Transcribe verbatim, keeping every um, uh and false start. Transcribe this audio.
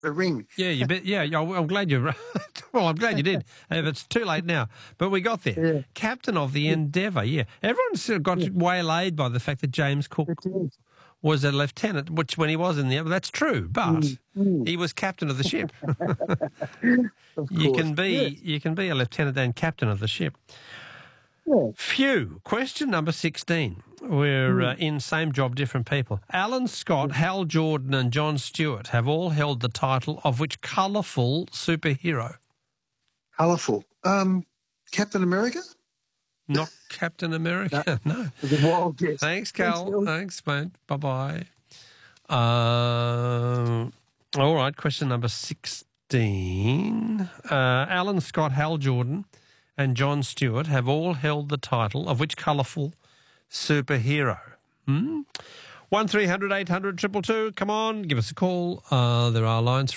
The ring. Yeah, you bet. Yeah, yeah, I'm glad you. Well, I'm glad you did. If it's too late now, but we got there. Yeah. Captain of the Endeavour. Yeah, everyone's sort of got Yeah. waylaid by the fact that James Cook It is. was a lieutenant, which when he was in the that's true, but Mm, mm. he was captain of the ship. Of You course. can be Yes. you can be a lieutenant and captain of the ship. Yeah. Phew. Question number sixteen. We're uh, in same job, different people. Alan Scott, Hal Jordan and John Stewart have all held the title of which colourful superhero? Colourful. Um, Captain America? Not Captain America, no. It was a wild guess. Thanks, Cal. Phil. Thanks, mate. Bye-bye. Uh, all right, question number sixteen. Uh, Alan Scott, Hal Jordan and John Stewart have all held the title of which colourful superhero? Hmm? one three hundred eight hundred two two two. Come on, give us a call. Uh, there are lines